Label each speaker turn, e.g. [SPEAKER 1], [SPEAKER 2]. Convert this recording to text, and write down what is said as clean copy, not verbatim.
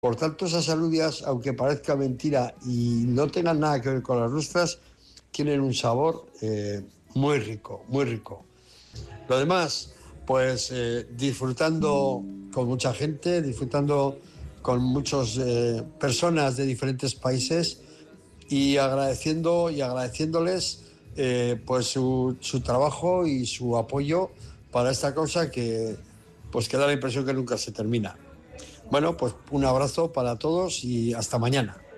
[SPEAKER 1] Por tanto, esas alubias, aunque parezca mentira y no tengan nada que ver con las nuestras, tienen un sabor muy rico, muy rico. Lo demás, pues disfrutando con mucha gente, disfrutando con muchas personas de diferentes países y agradeciéndoles pues su trabajo y su apoyo para esta causa que da la impresión que nunca se termina. Bueno, pues un abrazo para todos y hasta mañana.